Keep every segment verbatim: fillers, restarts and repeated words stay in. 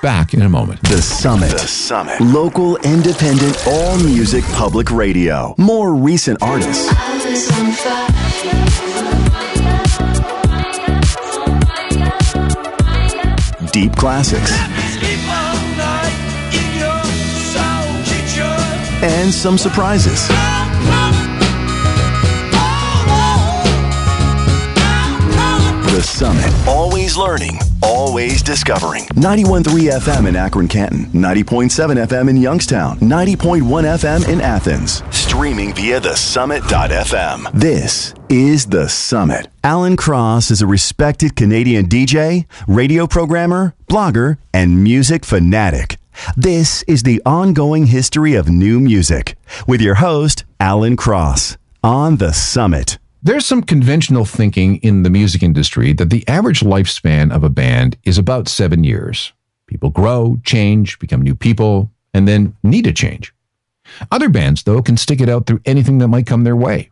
Back in a moment. The Summit. The Summit. Local, independent, all-music public radio. More recent artists. Deep classics. And some surprises. The Summit. Always learning, always discovering. ninety-one point three F M in Akron, Canton. ninety point seven F M in Youngstown. ninety point one F M in Athens. Streaming via the summit dot f m. This is The Summit. Alan Cross is a respected Canadian D J, radio programmer, blogger, and music fanatic. This is the ongoing history of new music with your host, Alan Cross, on The Summit. There's some conventional thinking in the music industry that the average lifespan of a band is about seven years. People grow, change, become new people, and then need a change. Other bands, though, can stick it out through anything that might come their way.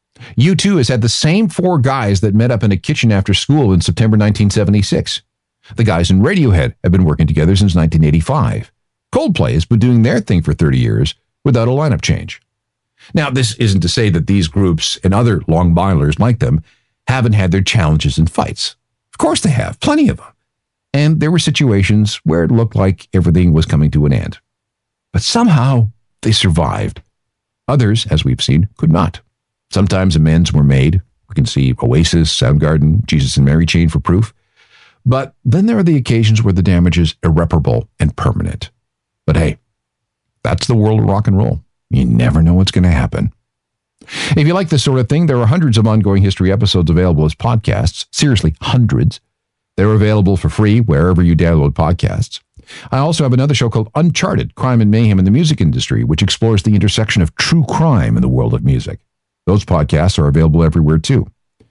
U two has had the same four guys that met up in a kitchen after school in September nineteen seventy-six. The guys in Radiohead have been working together since nineteen eighty-five. Coldplay has been doing their thing for thirty years without a lineup change. Now, this isn't to say that these groups and other long milers like them haven't had their challenges and fights. Of course they have, plenty of them. And there were situations where it looked like everything was coming to an end. But somehow they survived. Others, as we've seen, could not. Sometimes amends were made. We can see Oasis, Soundgarden, Jesus and Mary Chain for proof. But then there are the occasions where the damage is irreparable and permanent. But hey, that's the world of rock and roll. You never know what's going to happen. If you like this sort of thing, there are hundreds of ongoing history episodes available as podcasts. Seriously, hundreds. They're available for free wherever you download podcasts. I also have another show called Uncharted, Crime and Mayhem in the Music Industry, which explores the intersection of true crime in the world of music. Those podcasts are available everywhere too.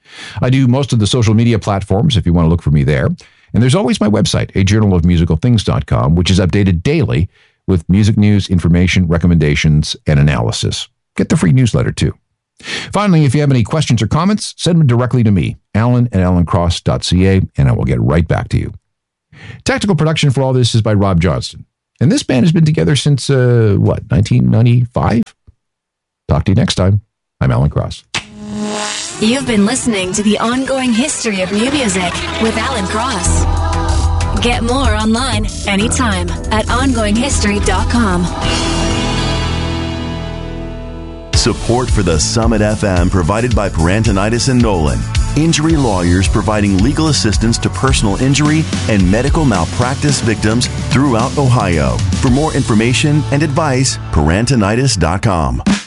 I do most of the social media platforms if you want to look for me there. And there's always my website, a journal of musical things dot com, which is updated daily with music news, information, recommendations, and analysis. Get the free newsletter, too. Finally, if you have any questions or comments, send them directly to me, alan at alan cross dot c a, and I will get right back to you. Technical production for all this is by Rob Johnston. And this band has been together since, uh, what, nineteen ninety-five? Talk to you next time. I'm Alan Cross. You've been listening to The Ongoing History of New Music with Alan Cross. Get more online anytime at ongoing history dot com. Support for the Summit F M provided by Parantonitis and Nolan. Injury lawyers providing legal assistance to personal injury and medical malpractice victims throughout Ohio. For more information and advice, parantonitis dot com.